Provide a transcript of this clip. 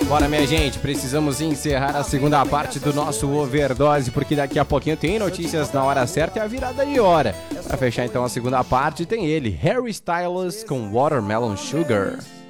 Bora, minha gente, precisamos encerrar a segunda parte do nosso Overdose, porque daqui a pouquinho tem notícias na hora certa e a virada de hora. Pra fechar então a segunda parte, tem ele, Harry Styles com Watermelon Sugar.